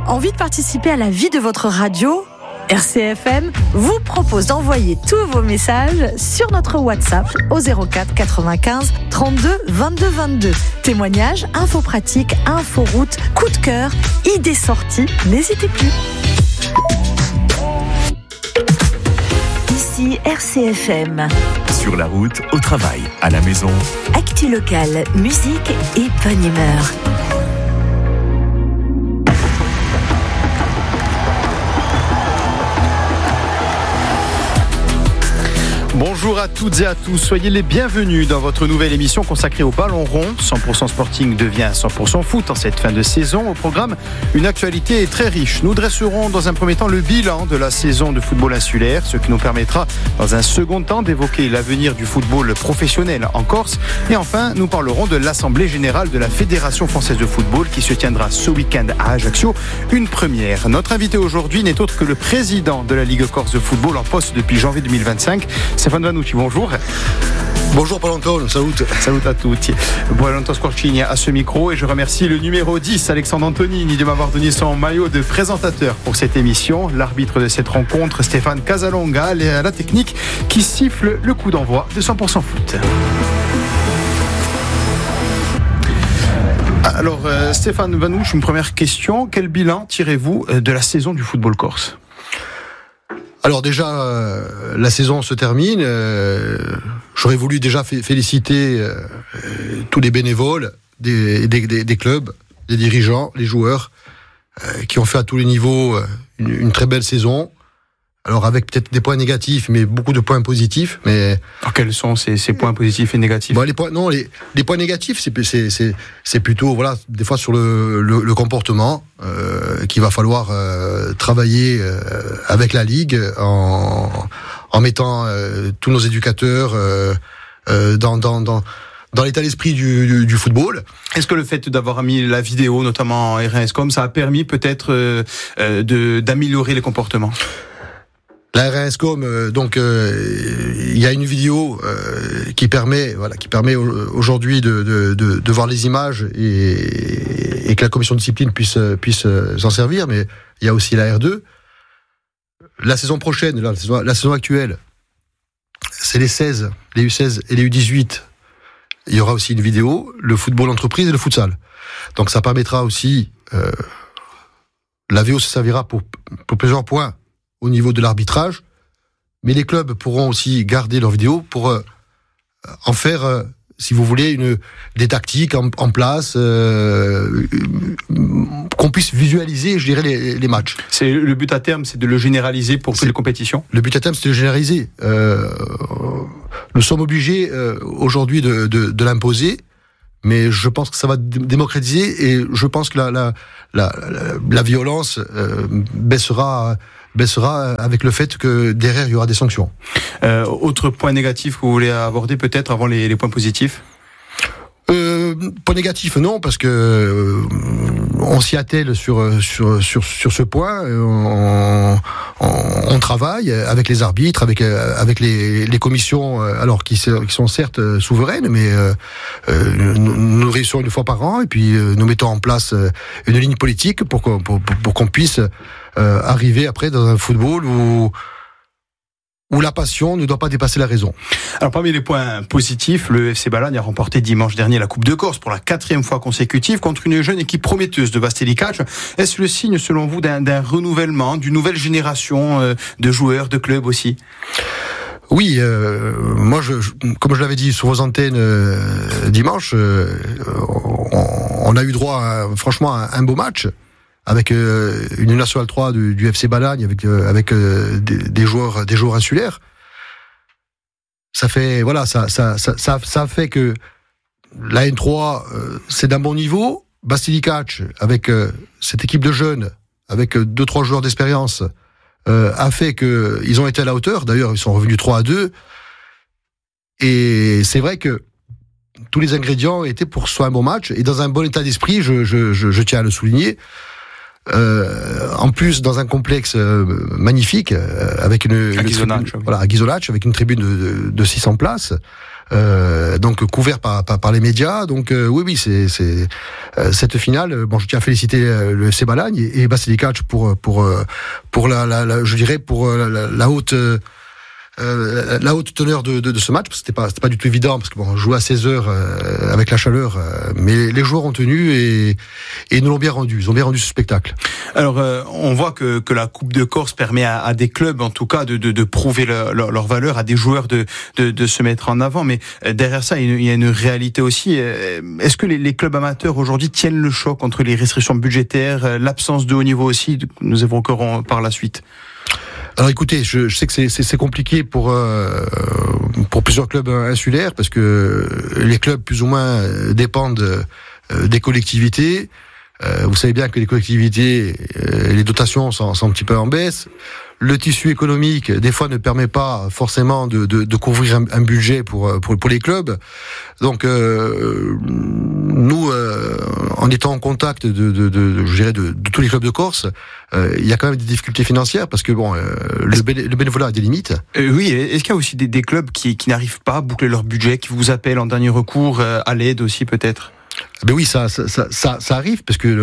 Envie de participer à la vie de votre radio ? RCFM vous propose d'envoyer tous vos messages sur notre WhatsApp au 04 95 32 22 22. Témoignages, infos pratiques, infos routes, coup de cœur, idées sorties, n'hésitez plus. Ici RCFM. Sur la route, au travail, à la maison. Actu locale, musique et bonne humeur. Bonjour à toutes et à tous, soyez les bienvenus dans votre nouvelle émission consacrée au ballon rond. 100% Sporting devient 100% foot en cette fin de saison. Au programme, une actualité très riche. Nous dresserons dans un premier temps le bilan de la saison de football insulaire, ce qui nous permettra dans un second temps d'évoquer l'avenir du football professionnel en Corse. Et enfin, nous parlerons de l'Assemblée Générale de la Fédération Française de Football qui se tiendra ce week-end à Ajaccio, une première. Notre invité aujourd'hui n'est autre que le président de la Ligue Corse de football en poste depuis janvier 2025. Stéphane Vannucci, bonjour. Bonjour Paul-Antoine, salut à tutti. Buonanotte Scorcini à ce micro et je remercie le numéro 10, Alexandre Antonini, de m'avoir donné son maillot de présentateur pour cette émission. L'arbitre de cette rencontre, Stéphane Casalonga, à la technique qui siffle le coup d'envoi de 100% foot. Alors Stéphane Vannucci, une première question. Quel bilan tirez-vous de la saison du football corse ? Alors déjà, la saison se termine. J'aurais voulu déjà féliciter tous les bénévoles des clubs, les dirigeants, les joueurs, qui ont fait à tous les niveaux une très belle saison. Alors avec peut-être des points négatifs, mais beaucoup de points positifs. Mais alors quels sont ces points positifs et négatifs ? Les points négatifs, c'est plutôt des fois sur le comportement qu'il va falloir travailler avec la Ligue en mettant tous nos éducateurs dans l'état d'esprit du football. Est-ce que le fait d'avoir mis la vidéo, notamment en RSCOM, ça a permis peut-être d'améliorer les comportements ? La RSCOM, il y a une vidéo qui permet aujourd'hui de voir les images et que la commission de discipline puisse s'en servir, mais il y a aussi la R2. La saison prochaine, la saison actuelle, c'est les 16, les U16 et les U18. Il y aura aussi une vidéo, le football entreprise et le futsal. Donc ça permettra aussi, la VO se servira pour plusieurs points au niveau de l'arbitrage, mais les clubs pourront aussi garder leurs vidéos pour en faire, si vous voulez, des tactiques en place, qu'on puisse visualiser, je dirais, les matchs. Le but à terme, c'est de le généraliser pour toutes les compétitions ? Le but à terme, c'est de le généraliser. Nous sommes obligés aujourd'hui de l'imposer, mais je pense que ça va démocratiser et je pense que la violence baissera avec le fait que derrière il y aura des sanctions. Autre point négatif que vous voulez aborder peut-être avant les points positifs ? Point négatif, non, parce que on s'y attelle sur ce point. On travaille avec les arbitres, avec les commissions, alors qui sont certes souveraines, mais nous réunissons une fois par an et puis nous mettons en place une ligne politique pour qu'on puisse arriver après dans un football où la passion ne doit pas dépasser la raison. Alors parmi les points positifs, le FC Balagne a remporté dimanche dernier la Coupe de Corse pour la 4e fois consécutive contre une jeune équipe prometteuse de Bastelicac. Est-ce le signe selon vous d'un renouvellement, d'une nouvelle génération de joueurs, de clubs aussi ? Oui, moi, comme je l'avais dit sur vos antennes dimanche, on a eu droit franchement à un beau match avec une Nationale 3 du FC Balagne, avec des joueurs insulaires. Ça fait ça fait que la N3 c'est d'un bon niveau. Bastelicac avec cette équipe de jeunes, avec 2-3 joueurs d'expérience, a fait que ils ont été à la hauteur. D'ailleurs, ils sont revenus 3-2. Et c'est vrai que tous les ingrédients étaient pour que ce soit un bon match et dans un bon état d'esprit. Je tiens à le souligner. En plus, dans un complexe magnifique, avec à Ghisonaccia, avec une tribune de 600 places, donc couvert par les médias. Donc oui, c'est cette finale. Bon, je tiens à féliciter le FC Balagne et Bastilicac pour je dirais pour la haute. La haute teneur de ce match, parce que c'était pas du tout évident, parce que on jouait à 16h avec la chaleur, mais les joueurs ont tenu et nous l'ont bien rendu. Ils ont bien rendu ce spectacle. Alors, on voit que la Coupe de Corse permet à des clubs, en tout cas, de prouver leur valeur, à des joueurs de se mettre en avant. Mais derrière ça, il y a une réalité aussi. Est-ce que les clubs amateurs aujourd'hui tiennent le choc entre les restrictions budgétaires, l'absence de haut niveau aussi? Nous évoquerons par la suite. Alors écoutez, je sais que c'est compliqué pour plusieurs clubs insulaires, parce que les clubs plus ou moins dépendent des collectivités. Vous savez bien que les collectivités, les dotations sont un petit peu en baisse. Le tissu économique, des fois, ne permet pas forcément de couvrir un budget pour les clubs. Donc, nous, en étant en contact je dirais de tous les clubs de Corse, il y a quand même des difficultés financières, parce que le bénévolat a des limites. Oui, est-ce qu'il y a aussi des clubs qui n'arrivent pas à boucler leur budget, qui vous appellent en dernier recours, à l'aide aussi peut-être? Ben oui, ça arrive, parce que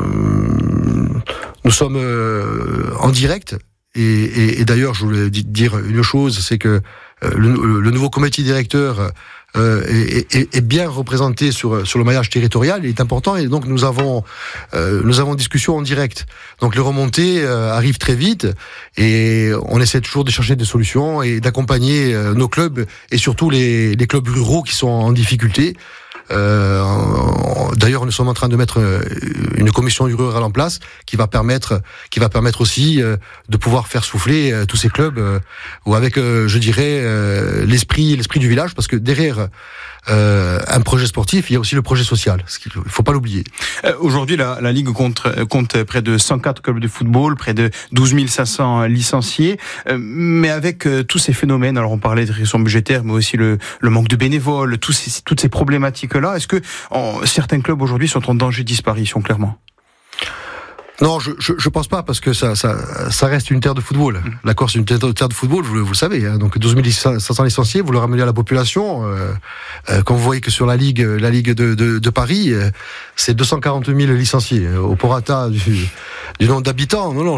nous sommes en direct. Et d'ailleurs, je voulais dire une chose, c'est que le nouveau comité directeur est bien représenté sur le maillage territorial. Il est important, et donc nous avons discussion en direct. Donc les remontées arrivent très vite, et on essaie toujours de chercher des solutions et d'accompagner nos clubs, et surtout les clubs ruraux qui sont en difficulté. D'ailleurs, nous sommes en train de mettre une commission du rural en place qui va permettre aussi de pouvoir faire souffler tous ces clubs avec, je dirais, l'esprit du village, parce que derrière un projet sportif, il y a aussi le projet social. Il faut pas l'oublier. Aujourd'hui, la Ligue compte près de 104 clubs de football, près de 12 500 licenciés, mais avec tous ces phénomènes, alors on parlait de restrictions budgétaires, mais aussi le manque de bénévoles, toutes ces problématiques-là, est-ce que certains clubs aujourd'hui sont en danger de disparition, clairement? Non, je pense pas, parce que ça reste une terre de football. La Corse est une terre de football, vous le savez. Hein. Donc 12 500 licenciés, vous le ramenez à la population. Quand vous voyez que sur la Ligue de Paris, c'est 240 000 licenciés au prorata du nombre d'habitants. Non,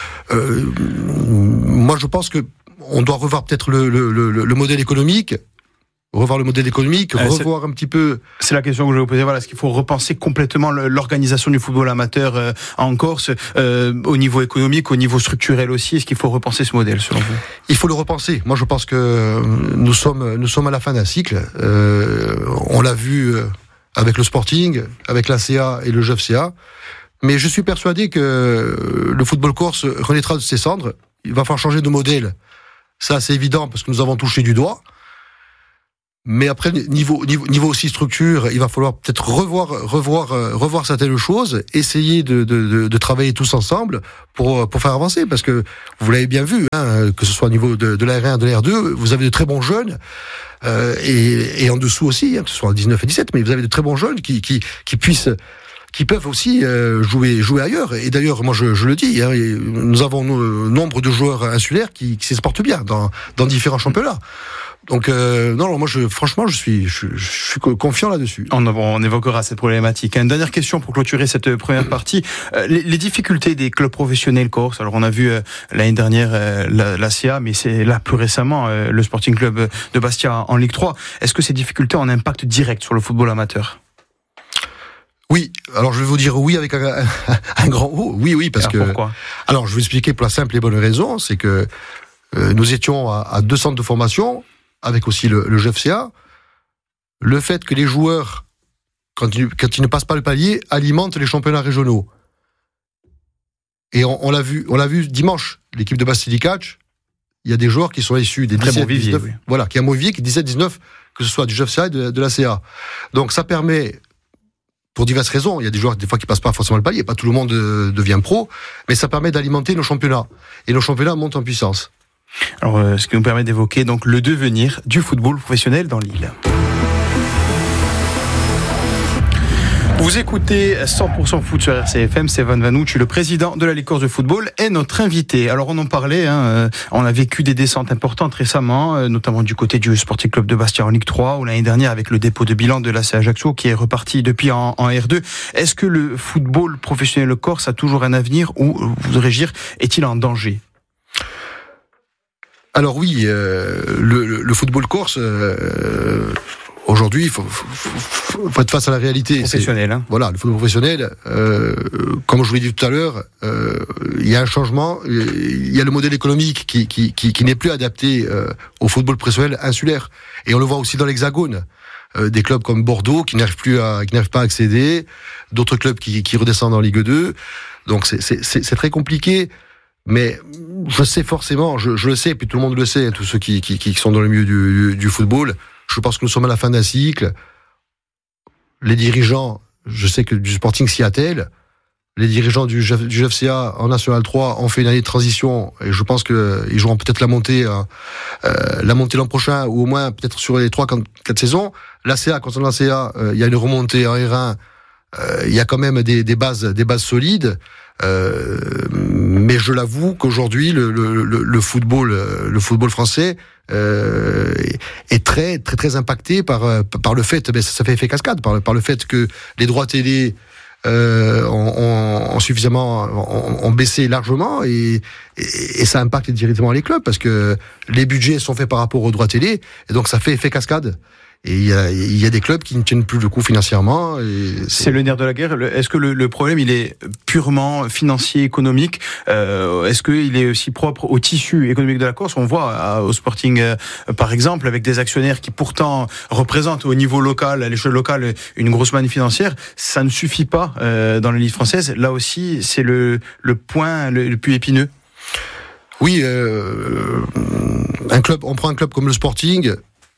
moi je pense que on doit revoir peut-être le modèle économique. Revoir un petit peu. C'est la question que je vais vous poser. Voilà, est-ce qu'il faut repenser complètement l'organisation du football amateur en Corse, au niveau économique, au niveau structurel aussi? Est-ce qu'il faut repenser ce modèle, selon vous? Il faut le repenser. Moi, je pense que nous sommes à la fin d'un cycle. On l'a vu avec le Sporting, avec l'ACA et le GFCA. Mais je suis persuadé que le football corse renaîtra de ses cendres. Il va falloir changer de modèle. Ça, c'est évident, parce que nous avons touché du doigt. Mais après, niveau aussi structure, il va falloir peut-être revoir certaines choses, essayer de travailler tous ensemble pour faire avancer, parce que vous l'avez bien vu, hein, que ce soit au niveau de la R1, de la R2, vous avez de très bons jeunes, et en dessous aussi, hein, que ce soit en 19 et 17, mais vous avez de très bons jeunes qui peuvent aussi jouer ailleurs. Et d'ailleurs, moi je le dis, hein, nous avons nombre de joueurs insulaires qui s'exportent bien dans différents championnats. Donc non, moi franchement je suis confiant là-dessus. On évoquera cette problématique. Une dernière question pour clôturer cette première partie. Les difficultés des clubs professionnels corse. Alors on a vu l'année dernière l'ACA, mais c'est là plus récemment le Sporting Club de Bastia en Ligue 3. Est-ce que ces difficultés ont un impact direct sur le football amateur? Oui, alors je vais vous dire oui avec un grand O. Oui, parce que... Pourquoi? Alors je vais vous expliquer pour la simple et bonne raison, c'est que nous étions à 2 centres de formation, avec aussi le GFCA. Le fait que les joueurs, quand ils ne passent pas le palier, alimentent les championnats régionaux. Et on l'a vu dimanche, l'équipe de Bastilicac, il y a des joueurs qui sont issus des 17, 19, oui. Voilà, qui a un bon vivier, qui 17-19, que ce soit du GFCA et de l'ACA. Donc ça permet... Pour diverses raisons, il y a des joueurs des fois qui passent pas forcément le palier, pas tout le monde devient pro, mais ça permet d'alimenter nos championnats, et nos championnats montent en puissance. Alors, ce qui nous permet d'évoquer donc le devenir du football professionnel dans l'île. Vous écoutez 100% foot sur RCFM, c'est Van Vanouche, le président de la Ligue Corse de football, est notre invité. Alors on en parlait, on a vécu des descentes importantes récemment, notamment du côté du Sporting Club de Bastia en Ligue 3, ou l'année dernière avec le dépôt de bilan de l'AC Ajaccio qui est reparti depuis en R2. Est-ce que le football professionnel corse a toujours un avenir ou, vous voudrez dire, est-il en danger ? Alors oui, le football corse... Aujourd'hui, il faut être face à la réalité. Professionnel. Voilà, le football professionnel, comme je vous l'ai dit tout à l'heure, il y a un changement. Il y a le modèle économique qui n'est plus adapté au football professionnel insulaire. Et on le voit aussi dans l'Hexagone. Des clubs comme Bordeaux qui n'arrivent pas à accéder, d'autres clubs qui redescendent en Ligue 2. Donc c'est très compliqué. Mais je sais forcément, je le sais, puis tout le monde le sait, tous ceux qui sont dans le milieu du football. Je pense que nous sommes à la fin d'un cycle. Les dirigeants, je sais que du Sporting s'y attellent. Les dirigeants du GFCA en National 3 ont fait une année de transition et je pense qu'ils joueront peut-être la montée l'an prochain ou au moins peut-être sur les 3-4 saisons. L'ACA, concernant l'ACA, il y a une remontée en R1. Il y a quand même des bases solides. Mais je l'avoue qu'aujourd'hui le football français est très très très impacté par le fait, ça fait effet cascade, par le fait que les droits télé ont suffisamment ont baissé largement et ça impacte directement les clubs parce que les budgets sont faits par rapport aux droits télé et donc ça fait effet cascade. Et il y a des clubs qui ne tiennent plus le coup financièrement. C'est le nerf de la guerre. Est-ce que le problème, il est purement financier, économique ? Est-ce qu'il est aussi propre au tissu économique de la Corse ? On voit au Sporting, par exemple, avec des actionnaires qui pourtant représentent au niveau local, à l'échelle locale, une grosse manne financière. Ça ne suffit pas dans l'élite française. Là aussi, c'est le point le plus épineux. Oui, on prend un club comme le Sporting.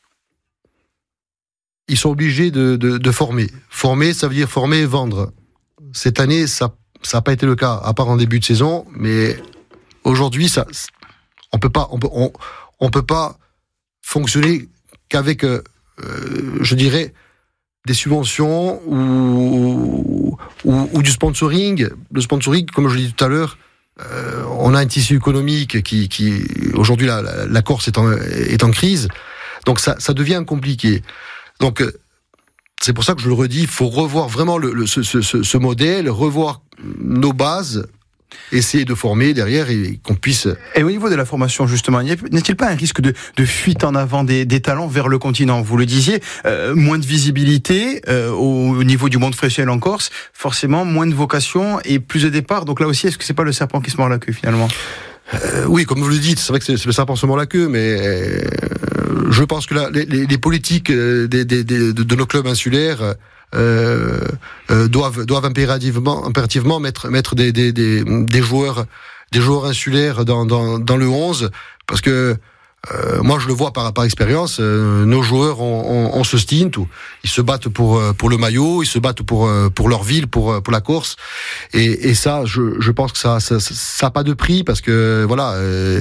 Ils sont obligés de former. Former, ça veut dire former et vendre. Cette année, ça n'a pas été le cas, à part en début de saison, mais aujourd'hui, on peut pas fonctionner qu'avec, je dirais, des subventions ou du sponsoring. Le sponsoring, comme je l'ai dit tout à l'heure, on a un tissu économique qui aujourd'hui, la Corse est en crise, donc ça devient compliqué. Donc, c'est pour ça que je le redis, il faut revoir vraiment ce modèle, revoir nos bases, essayer de former derrière et qu'on puisse... Et au niveau de la formation, justement, n'est-il pas un risque de fuite en avant des talents vers le continent ? Vous le disiez, moins de visibilité au niveau du monde professionnel en Corse, forcément moins de vocation et plus de départs. Donc là aussi, est-ce que c'est pas le serpent qui se mord la queue finalement ? Oui, comme vous le dites, c'est vrai que c'est le serpent qui se mord la queue, mais je pense que les politiques de nos clubs insulaires doivent impérativement mettre des joueurs insulaires dans le 11, parce que moi je le vois par expérience, nos joueurs ont ce stint où ils se battent pour le maillot, ils se battent pour leur ville, pour la Corse, et ça je pense que ça a pas de prix, parce que voilà,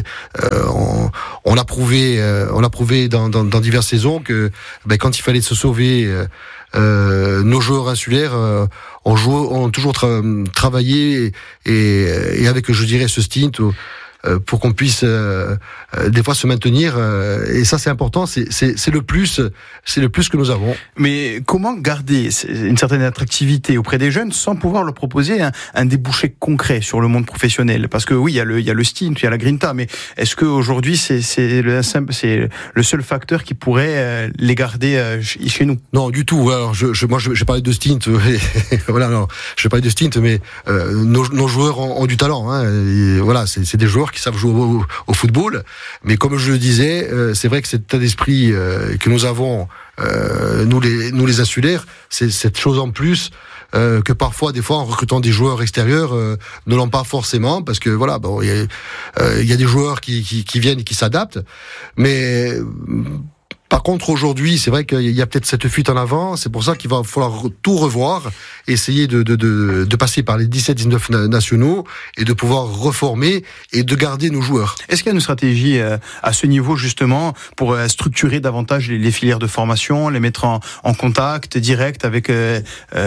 on a prouvé dans diverses saisons que quand il fallait se sauver, nos joueurs insulaires ont toujours travaillé et avec, je dirais, ce stint pour qu'on puisse des fois se maintenir, et ça c'est important, c'est le plus que nous avons. Mais comment garder une certaine attractivité auprès des jeunes sans pouvoir leur proposer un débouché concret sur le monde professionnel ? Parce que oui, il y a le stint, il y a la grinta, mais est-ce que aujourd'hui c'est le seul facteur qui pourrait les garder chez nous ? Non, du tout. Alors moi j'ai parlé de stint, voilà, non, je vais parler de stint, mais nos joueurs ont du talent, hein, et voilà, c'est des joueurs qui savent jouer au football, mais comme je le disais, c'est vrai que cet état d'esprit que nous avons, nous les insulaires, c'est cette chose en plus que parfois, des fois, en recrutant des joueurs extérieurs, ne l'ont pas forcément, parce que voilà, bon, il y a des joueurs qui viennent et qui s'adaptent, mais Par contre, aujourd'hui, c'est vrai qu'il y a peut-être cette fuite en avant. C'est pour ça qu'il va falloir tout revoir, essayer de passer par les 17-19 nationaux et de pouvoir reformer et de garder nos joueurs. Est-ce qu'il y a une stratégie à ce niveau justement pour structurer davantage les filières de formation, les mettre en contact direct avec le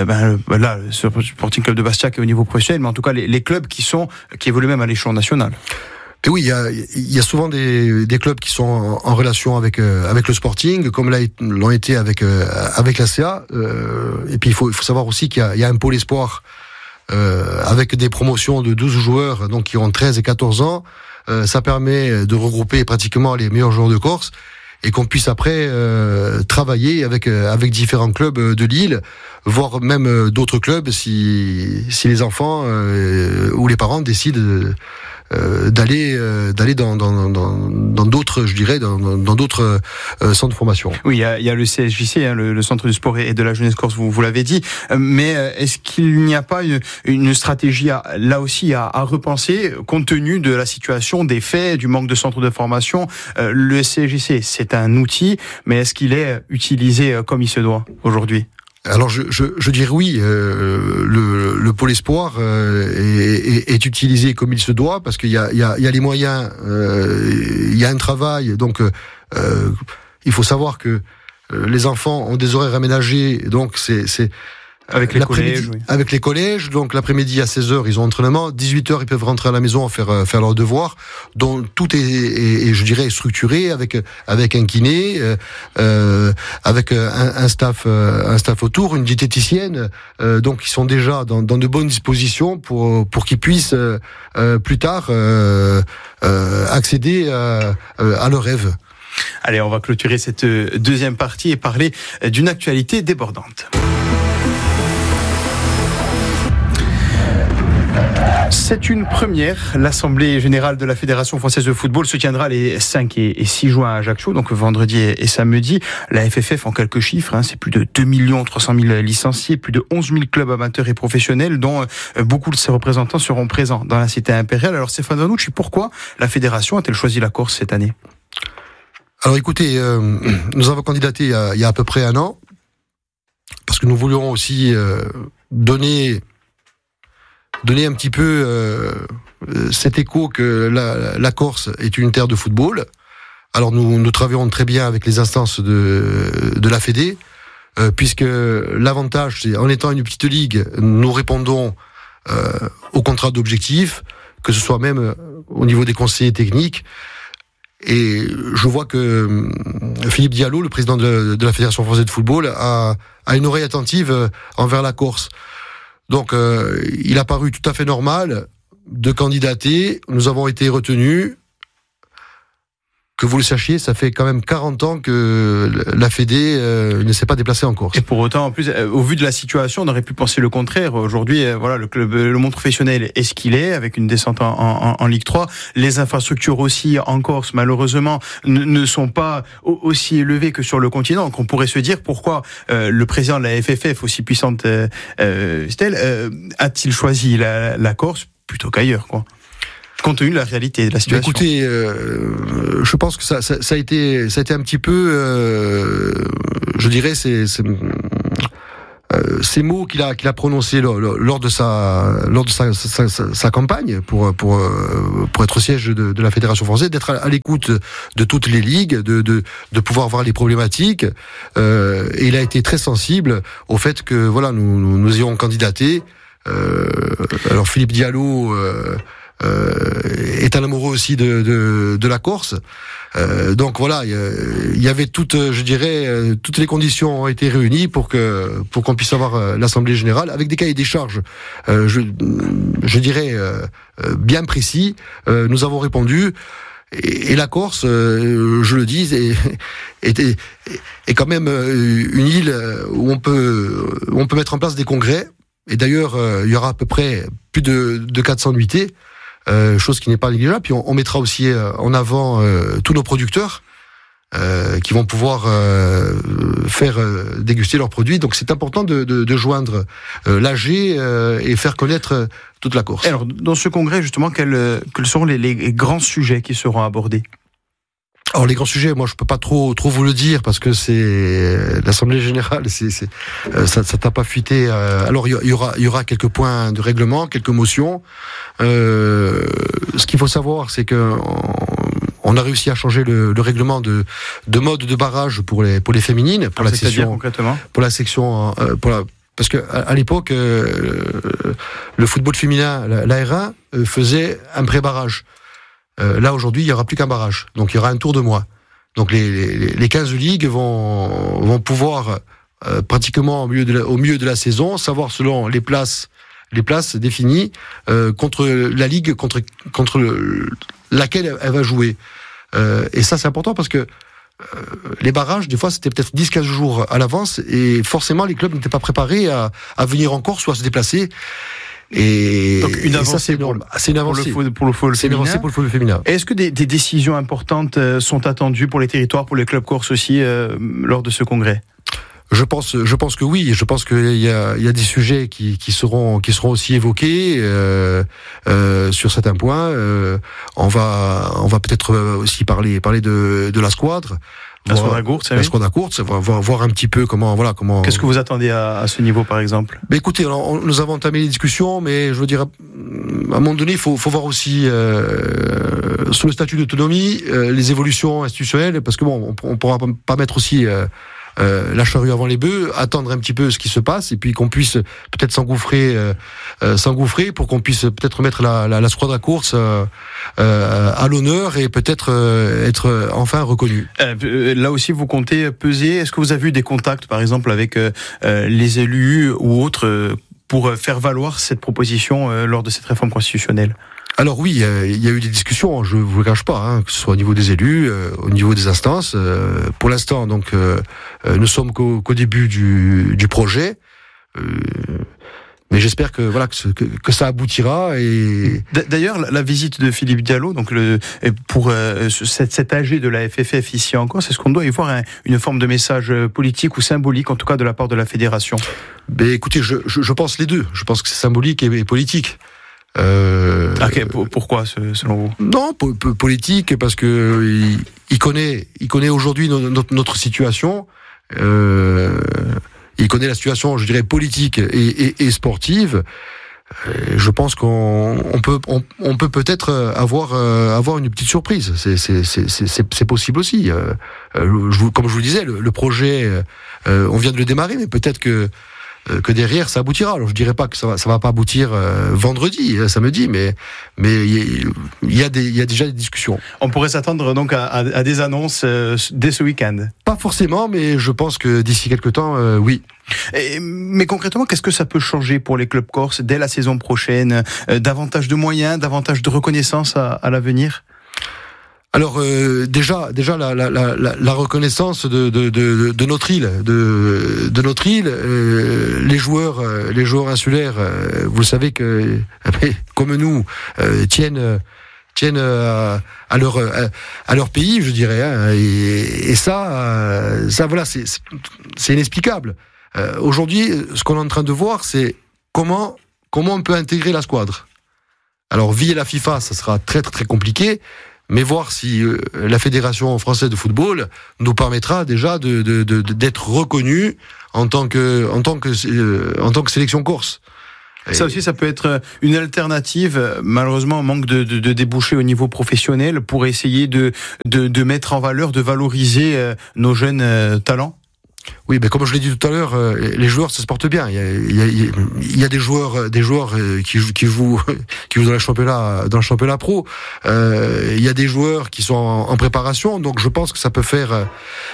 Sporting Club de Bastia qui est au niveau professionnel, mais en tout cas les clubs qui évoluent même à l'échelon national? Et oui, il y a souvent des clubs qui sont en relation avec le Sporting, comme l'ont été avec la CA. Et puis il faut savoir aussi qu'il y a un pôle espoir avec des promotions de 12 joueurs, donc qui ont 13 et 14 ans. Ça permet de regrouper pratiquement les meilleurs joueurs de Corse et qu'on puisse après travailler avec différents clubs de l'île, voire même d'autres clubs si les enfants ou les parents décident d'aller dans d'autres, je dirais, dans d'autres centres de formation. Oui, il y a le CSJC, le Centre du Sport et de la Jeunesse Corse, vous l'avez dit, mais est-ce qu'il n'y a pas une stratégie là aussi à repenser compte tenu de la situation, des faits, du manque de centres de formation? Le CSJC, c'est un outil, mais est-ce qu'il est utilisé comme il se doit aujourd'hui? Alors je dirais oui, le pôle espoir est utilisé comme il se doit, parce qu'il y a les moyens, il y a un travail, donc il faut savoir que les enfants ont des horaires aménagés, donc c'est avec les collèges, oui. Avec les collèges, donc l'après-midi à 16h, ils ont entraînement, 18h, ils peuvent rentrer à la maison faire leurs devoirs, donc tout est je dirais structuré avec un kiné, avec un staff autour, une diététicienne, donc ils sont déjà dans de bonnes dispositions pour qu'ils puissent plus tard accéder à leurs rêves. Allez, on va clôturer cette deuxième partie et parler d'une actualité débordante. C'est une première. L'Assemblée générale de la Fédération française de football se tiendra les 5 et 6 juin à Ajaccio, donc vendredi et samedi. La FFF, en quelques chiffres, c'est plus de 2 300 000 licenciés, plus de 11 000 clubs amateurs et professionnels, dont beaucoup de ses représentants seront présents dans la cité impériale. Alors Stéphane Vanucci, pourquoi la Fédération a-t-elle choisi la Corse cette année? Alors écoutez, nous avons candidaté il y a à peu près un an, parce que nous voulions aussi donner un petit peu cet écho que la Corse est une terre de football. Alors nous travaillons très bien avec les instances de la Fédé, puisque l'avantage, c'est en étant une petite ligue, nous répondons au contrat d'objectif, que ce soit même au niveau des conseillers techniques. Et je vois que Philippe Diallo, le président de la Fédération française de football, a une oreille attentive envers la Corse. Donc, il a paru tout à fait normal de candidater. Nous avons été retenus. Que vous le sachiez, ça fait quand même 40 ans que la Fédé ne s'est pas déplacée en Corse. Et pour autant, en plus, au vu de la situation, on aurait pu penser le contraire. Aujourd'hui, voilà, le monde professionnel est ce qu'il est, avec une descente en Ligue 3. Les infrastructures aussi en Corse, malheureusement, ne sont pas aussi élevées que sur le continent. Donc on pourrait se dire pourquoi le président de la FFF, aussi puissante a-t-il choisi la Corse plutôt qu'ailleurs, quoi, compte tenu de la réalité de la situation. Écoutez, je pense que ça a été un petit peu, je dirais, ces mots qu'il a prononcés lors de sa campagne pour être au siège de la Fédération française, d'être à l'écoute de toutes les ligues, de pouvoir voir les problématiques. Et il a été très sensible au fait que voilà, nous ayons candidaté. Alors Philippe Diallo est un amoureux aussi de la Corse. Donc voilà, il y avait toutes les conditions ont été réunies pour qu'on puisse avoir l'Assemblée générale avec des cahiers des charges, je dirais bien précis. Nous avons répondu. Et la Corse, je le dis, est quand même une île où on peut mettre en place des congrès. Et d'ailleurs, il y aura à peu près plus de 400 nuitées. Chose qui n'est pas négligeable. Puis on mettra aussi en avant tous nos producteurs qui vont pouvoir faire déguster leurs produits. Donc c'est important de joindre l'AG et faire connaître toute la Corse. Alors dans ce congrès justement, quels seront les grands sujets qui seront abordés? Alors les grands sujets, moi je peux pas trop vous le dire parce que c'est l'Assemblée générale, ça t'a pas fuité. Alors il y aura quelques points de règlement, quelques motions. Ce qu'il faut savoir, c'est que on a réussi à changer le règlement de mode de barrage pour les féminines, pour la section concrètement, parce que à l'époque le football féminin, la R1 faisait un pré-barrage. Là aujourd'hui il y aura plus qu'un barrage, donc il y aura un tour de moi. Donc les 15 ligues vont pouvoir pratiquement au milieu de la saison savoir selon les places définies contre la ligue contre laquelle elle va jouer. Et ça c'est important parce que les barrages, des fois, c'était peut-être 10-15 jours à l'avance et forcément les clubs n'étaient pas préparés à venir en Corse ou à se déplacer. Et donc une avancée, ça c'est énorme. C'est une avancée pour le football féminin. Est-ce que des décisions importantes sont attendues pour les territoires, pour les clubs corses aussi lors de ce congrès ? Je pense que oui. Je pense qu'il y a des sujets qui seront aussi évoqués sur certains points. On va peut-être aussi parler de la squadre. La squadre à course, voir un petit peu comment. Qu'est-ce que vous attendez à ce niveau, par exemple ? Écoutez, nous avons entamé les discussions, mais je veux dire, à un moment donné, il faut voir aussi sous le statut d'autonomie les évolutions institutionnelles, parce que on pourra pas mettre aussi la charrue avant les bœufs, attendre un petit peu ce qui se passe et puis qu'on puisse peut-être s'engouffrer pour qu'on puisse peut-être mettre la squadre à course à l'honneur et peut-être être enfin reconnu. Là aussi vous comptez peser. Est-ce que vous avez eu des contacts par exemple avec les élus ou autres pour faire valoir cette proposition lors de cette réforme constitutionnelle ? Alors oui, il y a eu des discussions, je vous le cache pas, que ce soit au niveau des élus, au niveau des instances. Pour l'instant, donc, nous sommes qu'au début du projet. Mais j'espère que ça aboutira. Et d'ailleurs, la visite de Philippe Diallo, donc pour cet AG de la FFF ici en Corse, est-ce qu'on doit y voir une forme de message politique ou symbolique, en tout cas de la part de la fédération ? Écoutez, je pense les deux. Je pense que c'est symbolique et politique. Pourquoi selon vous ? Non, politique parce que il connaît aujourd'hui notre situation. Il connaît la situation, je dirais, politique et sportive. Je pense qu'on peut peut-être avoir une petite surprise. C'est possible aussi. Comme je vous le disais, le projet, on vient de le démarrer, mais peut-être que derrière ça aboutira. Alors je dirais pas que ça va pas aboutir vendredi, samedi, mais il y a déjà des discussions. On pourrait s'attendre donc à des annonces dès ce week-end. Pas forcément, mais je pense que d'ici quelques temps, oui. Mais concrètement, qu'est-ce que ça peut changer pour les clubs corses dès la saison prochaine ? Davantage de moyens, davantage de reconnaissance à l'avenir ? Alors déjà la reconnaissance de notre île, de notre île, les joueurs insulaires, vous savez que comme nous tiennent à leur pays, je dirais, et ça voilà, c'est inexplicable. Aujourd'hui, ce qu'on est en train de voir, c'est comment on peut intégrer la squadre. Alors via la FIFA, ça sera très très très compliqué. Mais voir si la Fédération française de football nous permettra déjà d'être reconnus en tant que sélection corse. Ça aussi, ça peut être une alternative. Malheureusement, on manque de débouchés au niveau professionnel pour essayer de mettre en valeur, de valoriser nos jeunes talents. Oui, mais comme je l'ai dit tout à l'heure, les joueurs ça se porte bien. Il y a des joueurs qui jouent dans le championnat pro. Il y a des joueurs qui sont en préparation, donc je pense que ça peut faire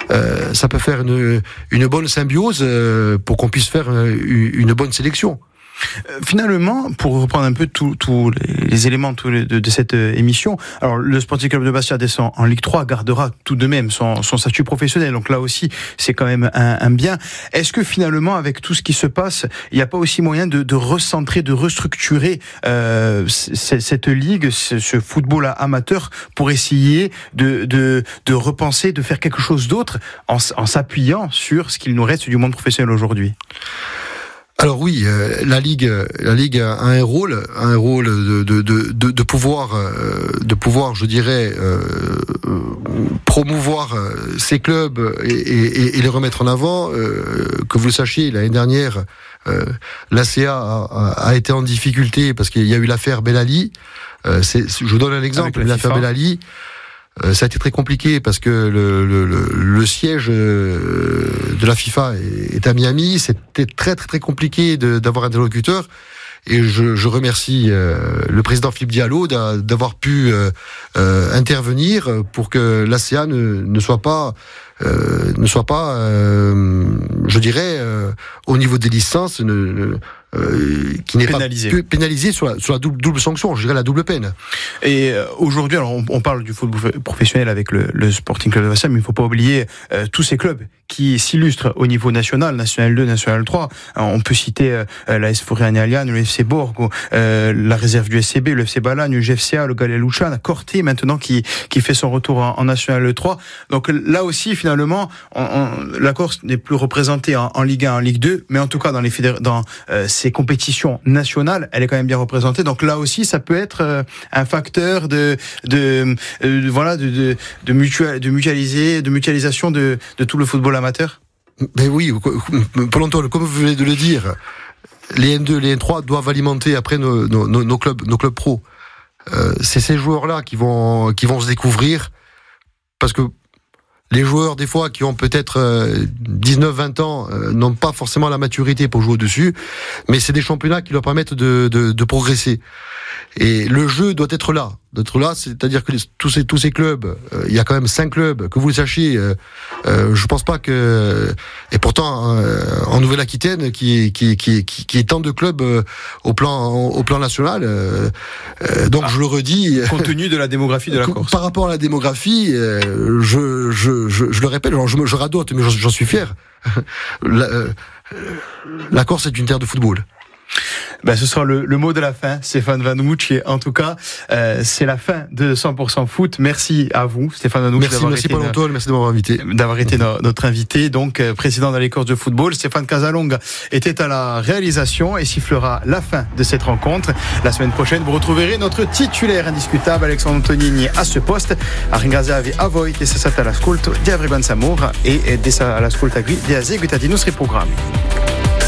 une bonne symbiose pour qu'on puisse faire une bonne sélection. Finalement, pour reprendre un peu tous les éléments de cette émission, alors le Sporting Club de Bastia descend en Ligue 3, gardera tout de même son statut professionnel, donc là aussi c'est quand même un bien. Est-ce que finalement, avec tout ce qui se passe, il n'y a pas aussi moyen de recentrer, de restructurer cette ligue, ce football amateur, pour essayer de repenser, de faire quelque chose d'autre en s'appuyant sur ce qu'il nous reste du monde professionnel aujourd'hui ? Alors oui, la Ligue a un rôle de pouvoir, je dirais, promouvoir ces clubs et les remettre en avant. Que vous le sachiez, l'année dernière, l'ACA a été en difficulté parce qu'il y a eu l'affaire Bellali. Je vous donne un exemple, l'affaire Bellali. Ça a été très compliqué parce que le siège de la FIFA est à Miami. C'était très très très compliqué d'avoir un interlocuteur. Et je remercie le président Philippe Diallo d'avoir pu intervenir pour que l'ACA ne soit pas, je dirais, au niveau des licences, qui n'est pas pénalisé sur la double sanction, je dirais la double peine. Et aujourd'hui, alors on parle du football professionnel avec le Sporting Club de Bastia, mais il ne faut pas oublier tous ces clubs qui s'illustrent au niveau national, National 2, National 3. On peut citer l'AS Forêt-Année-Aliane, le FC Borgo, la réserve du SCB, le FC Balagne, le GFCA, le Galais Luchana, Corté maintenant qui fait son retour en National 3. Donc là aussi, finalement, la Corse n'est plus représentée en Ligue 1, en Ligue 2, mais en tout cas dans ces compétitions nationales, elle est quand même bien représentée. Donc là aussi, ça peut être un facteur de mutualisation de tout le football amateur. Mais oui, Paul Antoine, comme vous venez de le dire, les N2, les N3 doivent alimenter après nos clubs pro. C'est ces joueurs-là qui vont se découvrir, parce que les joueurs, des fois, qui ont peut-être 19-20 ans, n'ont pas forcément la maturité pour jouer dessus, mais c'est des championnats qui leur permettent de progresser. Et le jeu doit être là. C'est-à-dire que tous ces clubs, il y a quand même 5 clubs, que vous le sachiez, je pense pas que... Et pourtant, en Nouvelle-Aquitaine, qui est tant de clubs au plan national, donc je le redis... Compte tenu de la démographie de la Corse. Par rapport à la démographie, je le répète, je radote, mais j'en suis fier. La Corse est une terre de football. Ce sera le mot de la fin, Stéphane Vanouch. Et en tout cas, c'est la fin de 100% foot. Merci à vous, Stéphane Vanouch. Merci Paul Antoine, merci d'avoir été notre invité, donc président de la Corse de football. Stéphane Casalonga était à la réalisation et sifflera la fin de cette rencontre. La semaine prochaine, vous retrouverez notre titulaire indiscutable, Alexandre Antonini, à ce poste. A ringraziavi a voi che siete all'ascolto di Avrei Bansamora e di all'ascolto qui di Azegutadino sui programmi.